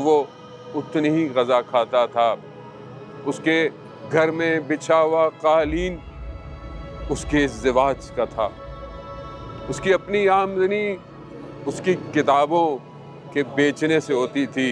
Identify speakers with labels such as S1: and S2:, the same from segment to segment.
S1: وہ اتنی ہی غذا کھاتا تھا۔ اس کے گھر میں بچھا ہوا قالین اس کے ازدواج کا تھا۔ اس کی اپنی آمدنی اس کی کتابوں کے بیچنے سے ہوتی تھی،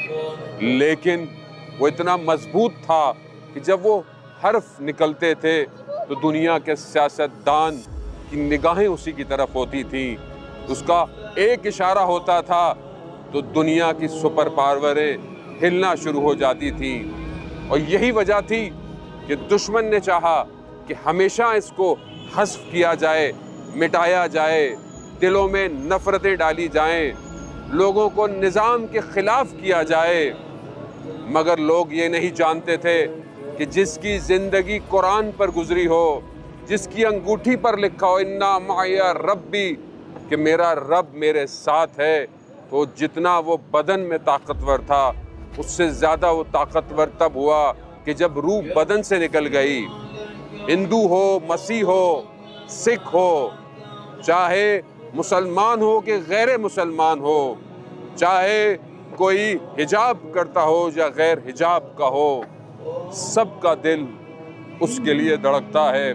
S1: لیکن وہ اتنا مضبوط تھا کہ جب وہ حرف نکلتے تھے تو دنیا کے سیاستدان کی نگاہیں اسی کی طرف ہوتی تھیں۔ اس کا ایک اشارہ ہوتا تھا تو دنیا کی سپر پاوریں ہلنا شروع ہو جاتی تھیں، اور یہی وجہ تھی کہ دشمن نے چاہا کہ ہمیشہ اس کو حذف کیا جائے، مٹایا جائے، دلوں میں نفرتیں ڈالی جائیں، لوگوں کو نظام کے خلاف کیا جائے۔ مگر لوگ یہ نہیں جانتے تھے کہ جس کی زندگی قرآن پر گزری ہو، جس کی انگوٹھی پر لکھا ہو اِنَّا مَعِیَ رَبِّی، کہ میرا رب میرے ساتھ ہے، تو جتنا وہ بدن میں طاقتور تھا اس سے زیادہ وہ طاقتور تب ہوا کہ جب روح بدن سے نکل گئی۔ ہندو ہو، مسیح ہو، سکھ ہو، چاہے مسلمان ہو کہ غیر مسلمان ہو، چاہے کوئی حجاب کرتا ہو یا غیر حجاب کا ہو، سب کا دل اس کے لیے دھڑکتا ہے۔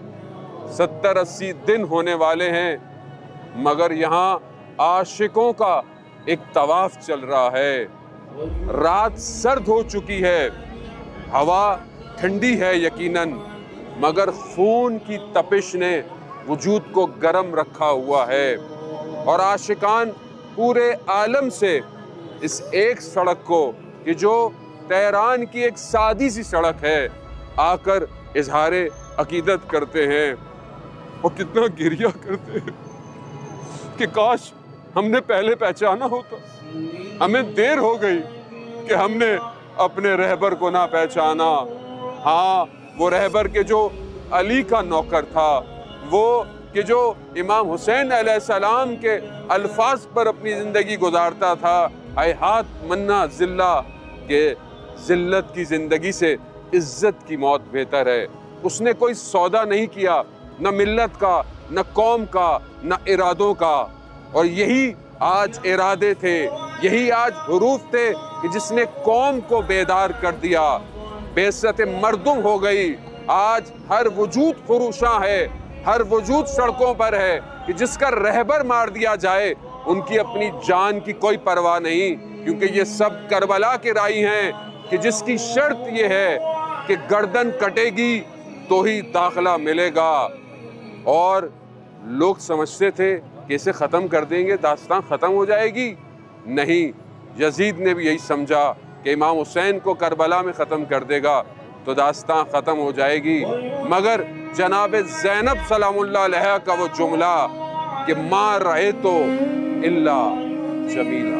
S1: 70-80 دن ہونے والے ہیں، مگر یہاں عاشقوں کا ایک طواف چل رہا ہے۔ رات سرد ہو چکی ہے، ہوا ٹھنڈی ہے یقیناً، مگر خون کی تپش نے وجود کو گرم رکھا ہوا ہے، اور عاشقان پورے عالم سے اس ایک سڑک کو کہ جو تہران کی ایک سادی سی سڑک ہے آ کر اظہار عقیدت کرتے ہیں، اور کتنا گریہ کرتے ہیں کہ کاش ہم نے پہلے پہچانا ہوتا، ہمیں دیر ہو گئی کہ ہم نے اپنے رہبر کو نہ پہچانا۔ ہاں، وہ رہبر کے جو علی کا نوکر تھا، وہ کہ جو امام حسین علیہ السلام کے الفاظ پر اپنی زندگی گزارتا تھا، اے ہاتھ منا ذلہ، کہ ذلت کی زندگی سے عزت کی موت بہتر ہے۔ اس نے کوئی سودا نہیں کیا، نہ ملت کا، نہ قوم کا، نہ ارادوں کا، اور یہی آج ارادے تھے، یہی آج حروف تھے کہ جس نے قوم کو بیدار کر دیا۔ بعثت مردم ہو گئی، آج ہر وجود خروشاں ہے، ہر وجود سڑکوں پر ہے کہ جس کا رہبر مار دیا جائے ان کی اپنی جان کی کوئی پرواہ نہیں، کیونکہ یہ سب کربلا کے رائی ہیں کہ جس کی شرط یہ ہے کہ گردن کٹے گی تو ہی داخلہ ملے گا۔ اور لوگ سمجھتے تھے کہ اسے ختم کر دیں گے داستان ختم ہو جائے گی، نہیں، یزید نے بھی یہی سمجھا کہ امام حسین کو کربلا میں ختم کر دے گا تو داستان ختم ہو جائے گی، مگر جناب زینب سلام اللہ علیہا کا وہ جملہ کہ ما رأیتو الا جمیلا۔